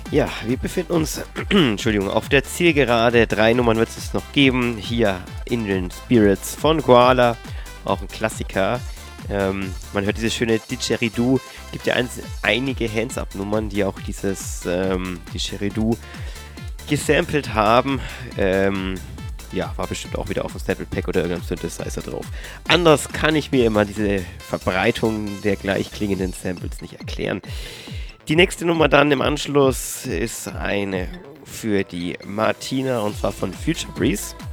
Ja, wir befinden uns, Entschuldigung, auf der Zielgerade. 3 Nummern wird es noch geben. Hier Indian Spirits von Koala, auch ein Klassiker. Man hört dieses schöne Didgeridoo. Gibt ja einige Hands-Up-Nummern, die auch dieses Didgeridoo gesampelt haben. Ja, war bestimmt auch wieder auf dem Sample Pack oder irgendeinem Synthesizer drauf. Anders kann ich mir immer diese Verbreitung der gleich klingenden Samples nicht erklären. Die nächste Nummer dann im Anschluss ist eine für die Martina und zwar von Future Breeze.